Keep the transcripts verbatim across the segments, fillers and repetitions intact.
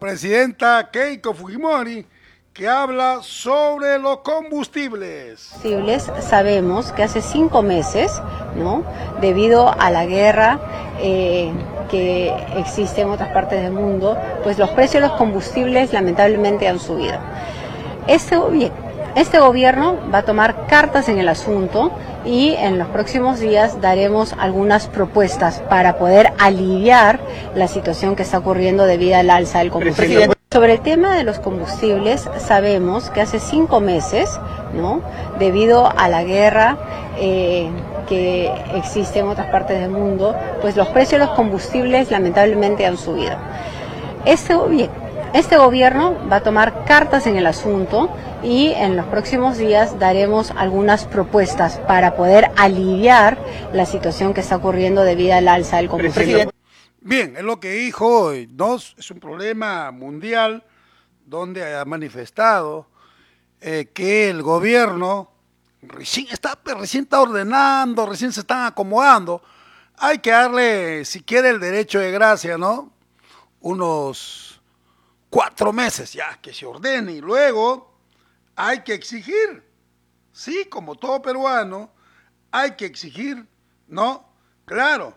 presidenta Keiko Fujimori, que habla sobre los combustibles. Sabemos que hace cinco meses, ¿no?, debido a la guerra eh, que existe en otras partes del mundo, pues los precios de los combustibles lamentablemente han subido. Este, este gobierno va a tomar cartas en el asunto y en los próximos días daremos algunas propuestas para poder aliviar la situación que está ocurriendo debido al alza del combustible. Sobre el tema de los combustibles, sabemos que hace cinco meses, ¿no?, debido a la guerra eh, que existe en otras partes del mundo, pues los precios de los combustibles lamentablemente han subido. Este, este gobierno va a tomar cartas en el asunto y en los próximos días daremos algunas propuestas para poder aliviar la situación que está ocurriendo debido al alza del combustible. Bien, es lo que dijo hoy, ¿no? Es un problema mundial donde ha manifestado eh, que el gobierno recién está, recién está ordenando, recién se están acomodando. Hay que darle, si quiere, el derecho de gracia, ¿no? Unos cuatro meses ya, que se ordene, y luego hay que exigir, sí, como todo peruano, hay que exigir, ¿no? Claro.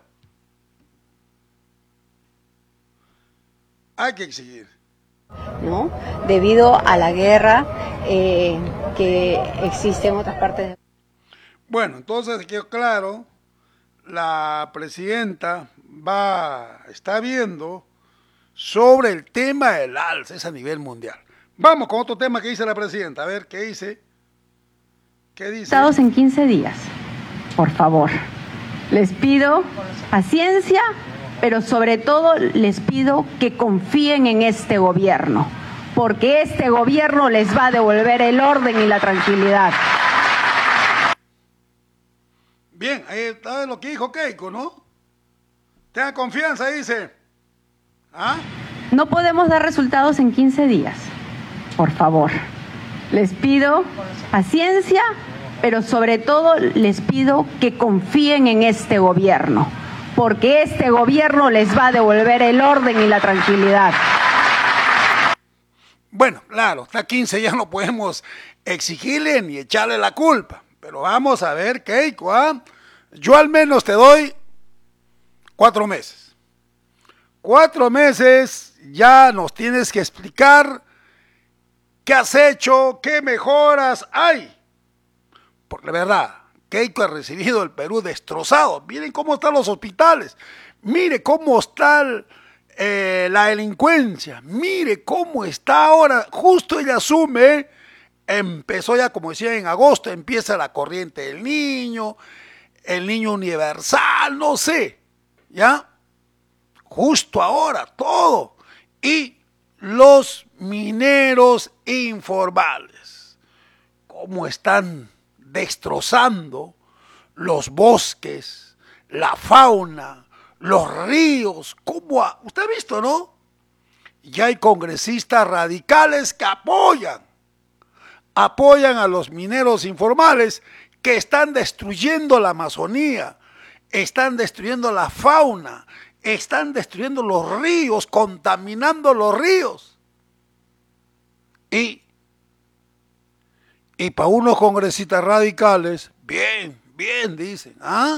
Hay que exigir. ¿No? Debido a la guerra eh, que existe en otras partes del mundo. Bueno, entonces quedó claro, la presidenta va, está viendo sobre el tema del alza, es a nivel mundial. Vamos con otro tema que dice la presidenta, a ver, ¿qué dice? ¿Qué dice? Estados en quince días, por favor. Les pido paciencia, pero sobre todo les pido que confíen en este gobierno, porque este gobierno les va a devolver el orden y la tranquilidad. Bien, ahí está lo que dijo Keiko, ¿no? Tenga confianza, dice. ¿Ah? No podemos dar resultados en quince días, por favor. Les pido paciencia, pero sobre todo les pido que confíen en este gobierno, porque este gobierno les va a devolver el orden y la tranquilidad. Bueno, claro, hasta quince ya no podemos exigirle ni echarle la culpa, pero vamos a ver, Keiko, ¿ah? Yo al menos te doy cuatro meses. Cuatro meses ya nos tienes que explicar qué has hecho, qué mejoras hay. Por la verdad, Keiko ha recibido el Perú destrozado. Miren cómo están los hospitales, mire cómo está eh, la delincuencia, mire cómo está ahora. Justo ella asume, empezó ya, como decía, en agosto, empieza la corriente del niño, el niño universal, no sé, ¿ya? Justo ahora, todo. Y los mineros informales, cómo están destrozando los bosques, la fauna, los ríos, ¿cómo ha, usted ha visto, no? Ya hay congresistas radicales que apoyan, apoyan a los mineros informales que están destruyendo la Amazonía, están destruyendo la fauna, están destruyendo los ríos, contaminando los ríos. Y Y para unos congresistas radicales, bien, bien, dicen, ¿ah?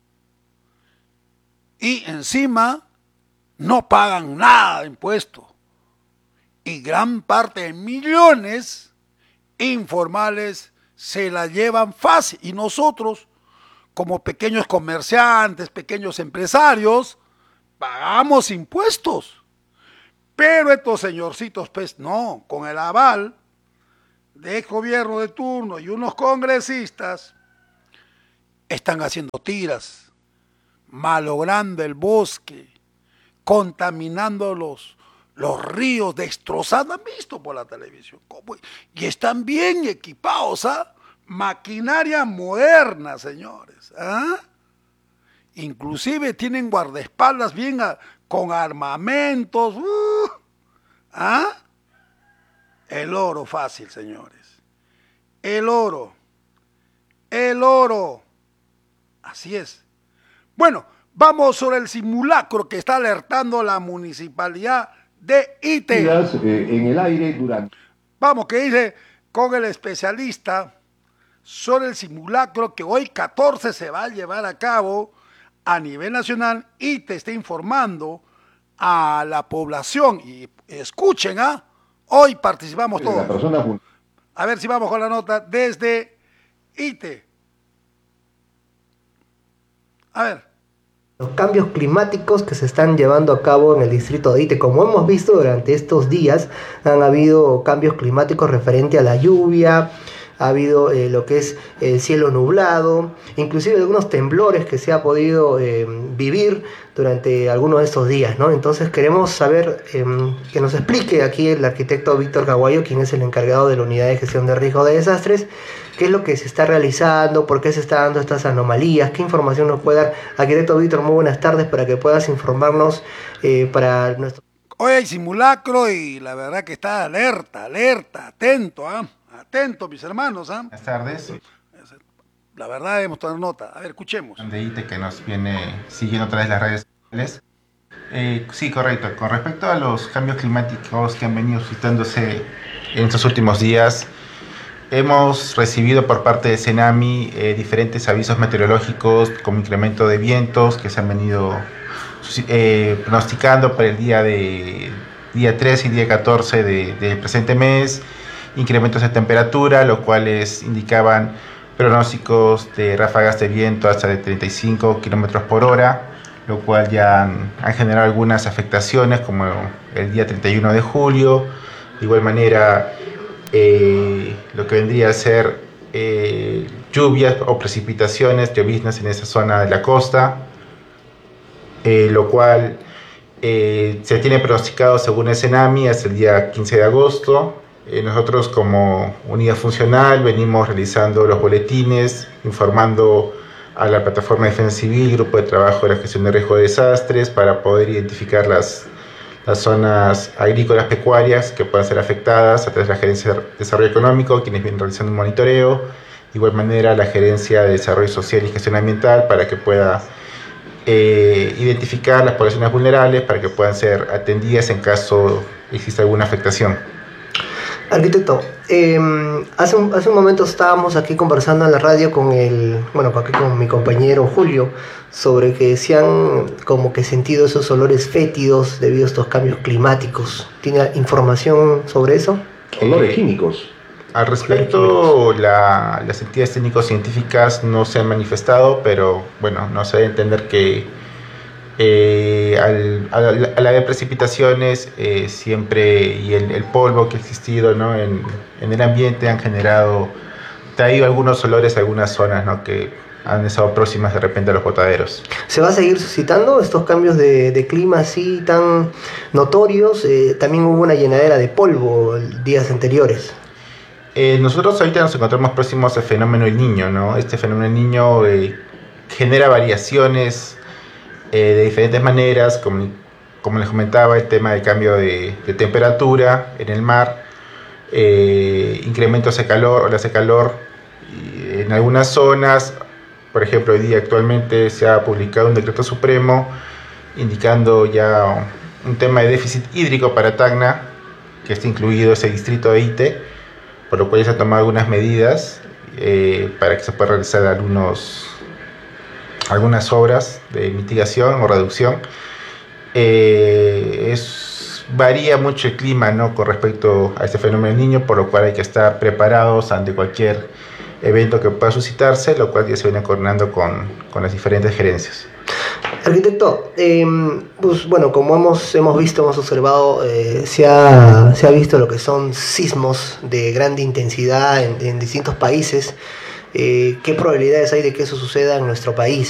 Y encima no pagan nada de impuestos. Y gran parte de millones informales se la llevan fácil. Y nosotros, como pequeños comerciantes, pequeños empresarios, pagamos impuestos. Pero estos señorcitos, pues no, con el aval de ex gobierno de turno y unos congresistas, están haciendo tiras, malogrando el bosque, contaminando los, los ríos, destrozando, han visto por la televisión, ¿cómo? Y están bien equipados, ¿ah? Maquinaria moderna, señores, ¿ah? Inclusive tienen guardaespaldas bien a, con armamentos, uh, ¿ah? El oro fácil, señores. El oro. El oro. Así es. Bueno, vamos sobre el simulacro que está alertando la municipalidad de I T E. Eh, en el aire durante... Vamos, que dice con el especialista sobre el simulacro que hoy catorce se va a llevar a cabo a nivel nacional. I T E está informando a la población y escuchen, ¿ah? Hoy participamos todos. La persona... A ver si vamos con la nota desde I T E. A ver. Los cambios climáticos que se están llevando a cabo en el distrito de I T E. Como hemos visto durante estos días, han habido cambios climáticos referente a la lluvia, ha habido eh, lo que es el cielo nublado, inclusive algunos temblores que se ha podido eh, vivir durante algunos de estos días, ¿no? Entonces queremos saber, eh, que nos explique aquí el arquitecto Víctor Caguayo, quien es el encargado de la Unidad de Gestión de Riesgo de Desastres, qué es lo que se está realizando, por qué se están dando estas anomalías, qué información nos puede dar. Arquitecto Víctor, muy buenas tardes, para que puedas informarnos eh, para nuestro... Hoy hay simulacro y la verdad que está alerta, alerta, atento, ¿ah? ¿eh? Atento, mis hermanos. ¿eh? Buenas tardes. La verdad debemos tomar nota. A ver, escuchemos. De I T E que nos viene siguiendo a través de las redes sociales. Eh, sí, correcto. Con respecto a los cambios climáticos que han venido suscitándose en estos últimos días, hemos recibido por parte de Cenami eh, diferentes avisos meteorológicos como incremento de vientos que se han venido eh, pronosticando para el día de día tres y día catorce de, del presente mes, incrementos de temperatura, los cuales indicaban pronósticos de ráfagas de viento hasta de treinta y cinco kilómetros por hora, lo cual ya han, han generado algunas afectaciones como el día treinta y uno de julio. De igual manera, eh, lo que vendría a ser eh, lluvias o precipitaciones, lloviznas en esa zona de la costa, eh, lo cual eh, se tiene pronosticado según el Cenami hasta el día quince de agosto. Eh, nosotros como unidad funcional venimos realizando los boletines, informando a la Plataforma de Defensa Civil, Grupo de Trabajo de la Gestión de Riesgo de Desastres, para poder identificar las, las zonas agrícolas pecuarias que puedan ser afectadas a través de la Gerencia de Desarrollo Económico, quienes vienen realizando un monitoreo. De igual manera, la Gerencia de Desarrollo Social y Gestión Ambiental, para que pueda eh, identificar las poblaciones vulnerables, para que puedan ser atendidas en caso exista alguna afectación. Arquitecto, eh, hace, un, hace un momento estábamos aquí conversando en la radio con el, bueno, aquí con mi compañero Julio, sobre que se han como que sentido esos olores fétidos debido a estos cambios climáticos. ¿Tiene información sobre eso? Olores químicos. Al respecto, la, las entidades técnico-científicas no se han manifestado, pero bueno, no se debe entender que Eh, al, al, al haber precipitaciones eh, siempre y el, el polvo que ha existido, ¿no? en, en el ambiente han generado, traído algunos olores a algunas zonas, ¿no? que han estado próximas de repente a los botaderos. ¿Se va a seguir suscitando estos cambios de, de clima así tan notorios? Eh, también hubo una llenadera de polvo días anteriores. Eh, nosotros ahorita nos encontramos próximos al fenómeno El Niño, ¿no? Este fenómeno El Niño eh, genera variaciones Eh, de diferentes maneras, como, como les comentaba, el tema del cambio de, de temperatura en el mar, eh, incrementos de calor, olas de calor y en algunas zonas. Por ejemplo, hoy día actualmente se ha publicado un decreto supremo indicando ya un tema de déficit hídrico para Tacna, que está incluido ese distrito de I T E, por lo cual ya se han tomado algunas medidas eh, para que se puedan realizar algunos algunas obras de mitigación o reducción. Eh, es, varía mucho el clima, ¿no? con respecto a este fenómeno del Niño, por lo cual hay que estar preparados ante cualquier evento que pueda suscitarse, lo cual ya se viene coordinando con, con las diferentes gerencias. Arquitecto, eh, pues bueno, como hemos, hemos visto, hemos observado, eh, se, ha, se ha visto lo que son sismos de grande intensidad en, en distintos países. Eh, ¿Qué probabilidades hay de que eso suceda en nuestro país?